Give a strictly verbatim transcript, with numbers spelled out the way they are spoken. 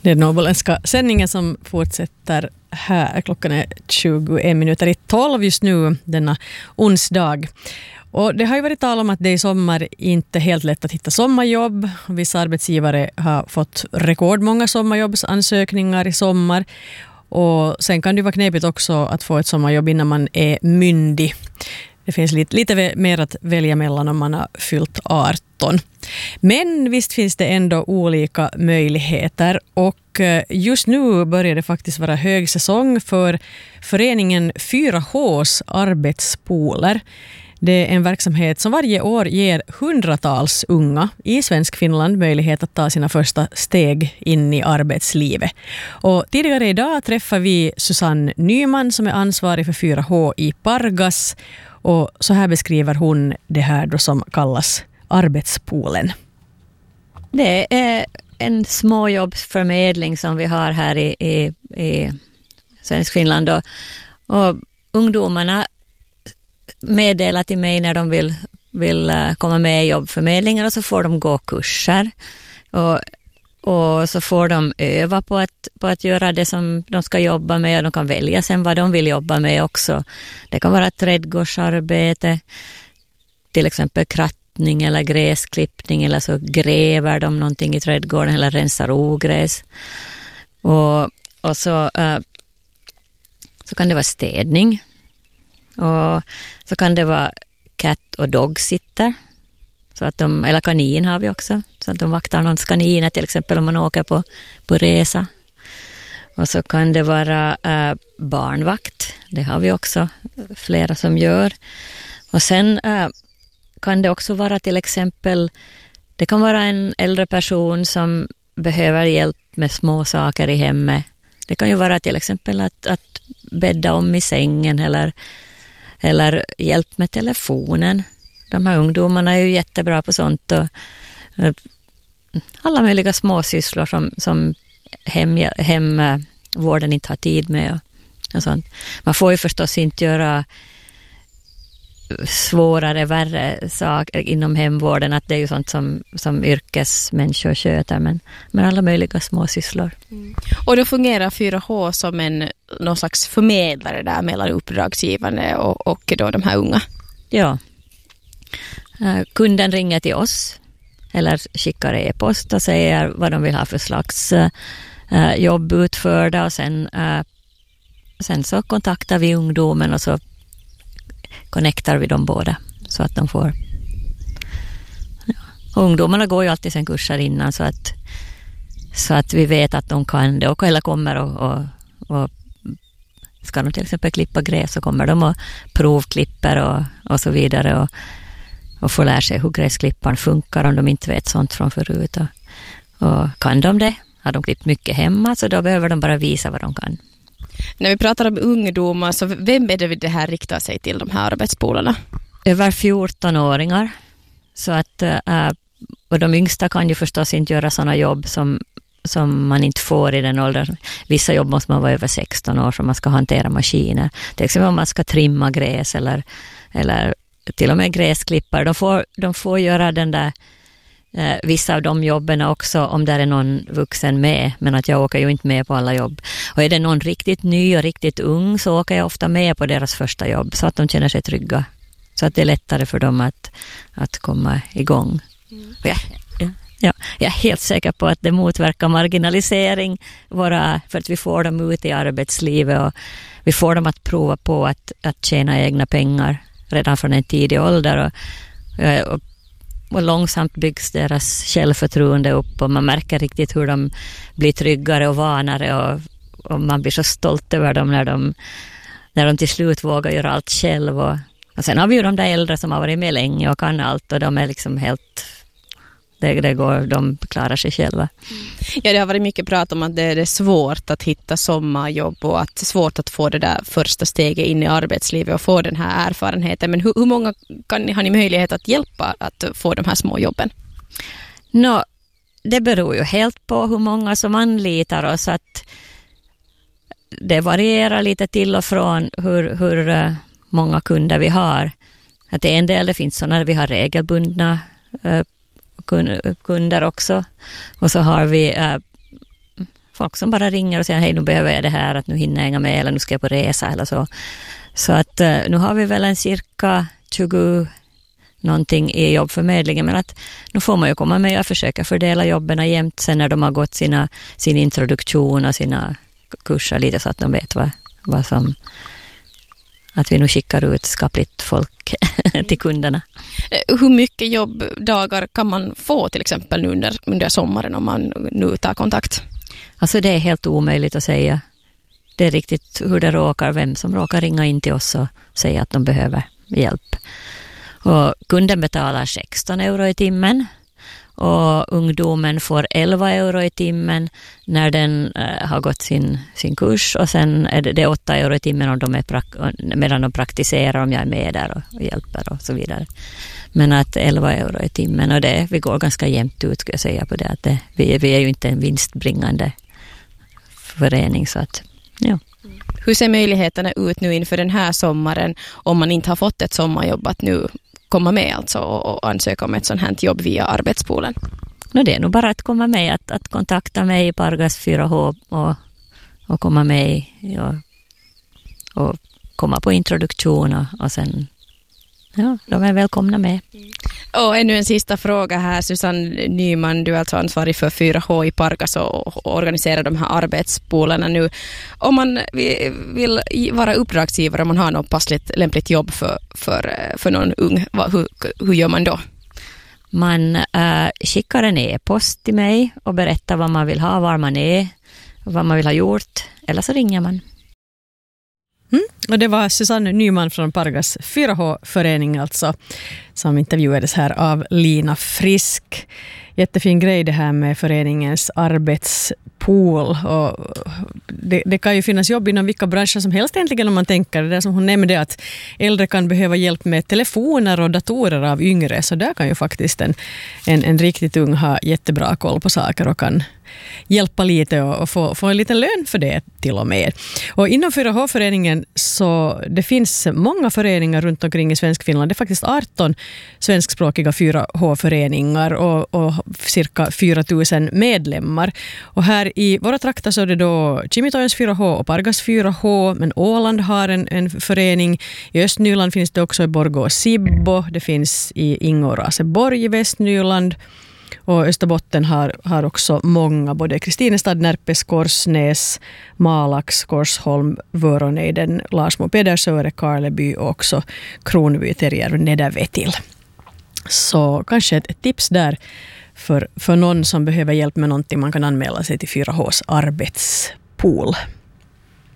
Det är den åboländska sändningen som fortsätter här. Klockan är tjugoen minuter i tolv just nu denna onsdag. Och det har ju varit tal om att det i sommar inte är helt lätt att hitta sommarjobb. Vissa arbetsgivare har fått rekordmånga sommarjobbsansökningar i sommar. Och sen kan det vara knepigt också att få ett sommarjobb innan man är myndig. Det finns lite, lite mer att välja mellan om man har fyllt arton. Men visst finns det ändå olika möjligheter, och just nu börjar det faktiskt vara högsäsong för föreningen fyra H:s arbetspooler. Det är en verksamhet som varje år ger hundratals unga i svensk Finland möjlighet att ta sina första steg in i arbetslivet. Och tidigare idag träffar vi Susanne Nyman som är ansvarig för fyra H i Pargas. Och så här beskriver hon det här då som kallas arbetspoolen. Det är en småjobbsförmedling som vi har här i, i, i svensk Finland. Och, och ungdomarna meddelar till mig när de vill, vill komma med i jobbförmedlingar, och så får de gå kurser. Och, och så får de öva på att, på att göra det som de ska jobba med, och de kan välja sen vad de vill jobba med också. Det kan vara trädgårdsarbete, till exempel krattning eller gräsklippning, eller så gräver de någonting i trädgården eller rensar ogräs. Och, och så, uh, så kan det vara städning. Och så kan det vara cat- och dog-sitter. Så att de, eller kanin har vi också. Så att de vaktar någons kaniner till exempel om man åker på, på resa. Och så kan det vara äh, barnvakt. Det har vi också flera som gör. Och sen äh, kan det också vara till exempel, det kan vara en äldre person som behöver hjälp med små saker i hemmet. Det kan ju vara till exempel att, att bädda om i sängen, eller eller hjälp med telefonen. De här ungdomarna är ju jättebra på sånt, och alla möjliga småsysslor som, som hem, hemvården inte har tid med. Och, och sånt. Man får ju förstås inte göra svårare, värre saker inom hemvården, att det är ju sånt som, som yrkesmänniskor sköter, men, men alla möjliga småsysslor. Mm. Och då fungerar fyra H som en någon slags förmedlare där mellan uppdragsgivande och, och då de här unga? Ja. Uh, kunden ringer till oss eller skickar e-post och säger vad de vill ha för slags uh, jobb utförda, och sen, uh, sen så kontaktar vi ungdomen och så connectar vi dem båda så att de får. Ja. Och ungdomarna går ju alltid sen kurser innan, så att, så att vi vet att de kan det, och eller kommer och, och, och ska de till exempel klippa gräs, så kommer de och provklipper och, och så vidare, och, och får lära sig hur gräsklipparen funkar om de inte vet sånt från förut. Och, och kan de det, har de klippt mycket hemma, så då behöver de bara visa vad de kan. När vi pratar om ungdomar, så vem är det det här riktar sig till, de här arbetspolarna? Över fjorton-åringar. Så att, äh, och de yngsta kan ju förstås inte göra sådana jobb som, som man inte får i den åldern. Vissa jobb måste man vara över sexton år, så man ska hantera maskiner. Till exempel om man ska trimma gräs eller, eller till och med gräsklippare. De får, de får göra den där Eh, vissa av de jobben också om det är någon vuxen med, men att jag åker ju inte med på alla jobb. Och är det någon riktigt ny och riktigt ung, så åker jag ofta med på deras första jobb, så att de känner sig trygga. Så att det är lättare för dem att, att komma igång. Mm. Jag, ja, ja, jag är helt säker på att det motverkar marginalisering, våra, för att vi får dem ut i arbetslivet, och vi får dem att prova på att, att tjäna egna pengar redan från en tidig ålder. Och, och Och långsamt byggs deras självförtroende upp, och man märker riktigt hur de blir tryggare och vanare, och, och man blir så stolt över dem när de, när de till slut vågar göra allt själv. Och, och sen har vi ju de där äldre som har varit med länge och kan allt, och de är liksom helt, det, det går, de klarar sig själva. Ja, det har varit mycket prat om att det är svårt att hitta sommarjobb, och att det är svårt att få det där första steget in i arbetslivet och få den här erfarenheten. Men hur, hur många kan ni, har ni möjlighet att hjälpa att få de här små jobben? Nå, det beror ju helt på hur många som anlitar oss. Att det varierar lite till och från hur, hur många kunder vi har. Att en del, det finns sådana, vi har regelbundna kunder också. Och så har vi äh, folk som bara ringer och säger hej, nu behöver jag det här, att nu hinner jag hänga med eller nu ska jag på resa eller så. Så att nu har vi väl en cirka tjugo någonting i jobbförmedlingen, men att nu får man ju komma med och försöka fördela jobben jämt sen när de har gått sina, sin introduktion och sina kurser lite så att de vet vad, vad som, att vi nu skickar ut skapligt folk till kunderna. Hur mycket jobbdagar kan man få till exempel nu under, under sommaren om man nu tar kontakt? Alltså det är helt omöjligt att säga. Det är riktigt hur det råkar, vem som råkar ringa in till oss och säga att de behöver hjälp. Och kunden betalar sexton euro i timmen och ungdomen får elva euro i timmen när den äh, har gått sin, sin kurs, och sen är det, det är åtta euro i timmen om de är prak- medan de praktiserar, om jag är med där och, och hjälper och så vidare. Men att elva euro i timmen, och det, vi går ganska jämnt ut, ska jag säga på det, att det, vi, vi är ju inte en vinstbringande förening, så att ja. Hur ser möjligheterna ut nu inför den här sommaren om man inte har fått ett sommarjobb att nu komma med alltså och, och ansöka om ett sånt här jobb via arbetspoolen? No, det är nog bara att komma med, att, att kontakta mig i Pargas fyra H och, och komma med och, och komma på introduktion och, och sen, ja, de är välkomna med. Och ännu en sista fråga här, Susanne Nyman, du är alltså ansvarig för fyra H i Pargas och, och organiserar de här arbetspoolerna nu. Om man vill vara uppdragsgivare, om man har något passligt lämpligt jobb för, för, för någon ung, vad, hur, hur gör man då? Man äh, skickar en e-post till mig och berättar vad man vill ha, var man är, vad man vill ha gjort, eller så ringer man. Mm. Och det var Susanne Nyman från Pargas fyra H-förening alltså, som intervjuades här av Lina Frisk. Jättefin grej det här med föreningens arbetspool. Och det, det kan ju finnas jobb inom vilka branscher som helst egentligen, om man tänker. Det där som hon nämnde, att äldre kan behöva hjälp med telefoner och datorer av yngre. Så där kan ju faktiskt en, en, en riktigt ung ha jättebra koll på saker och kan hjälpa lite och, och få, få en liten lön för det till och med. Och inom fyra H-föreningen så det finns många föreningar runt omkring i Svenskfinland. Det är faktiskt arton svenskspråkiga fyra H-föreningar och, och cirka fyra tusen medlemmar. Och här i våra trakter så är det då Kimitojens fyra H och Pargas fyra H, men Åland har en, en förening. I Östnyland finns det också i Borgå och Sibbo. Det finns i Ingå och Raseborg i Västnyland. Och Österbotten har, har också många, både Kristinestad, Närpes, Korsnäs, Malax, Korsholm, Vöronejden, Larsmo, Pedersöre, Karleby och också Kronby, Terjer och Nedervetil. Så kanske ett, ett tips där för, för någon som behöver hjälp med någonting. Man kan anmäla sig till fyra H:s arbetspool.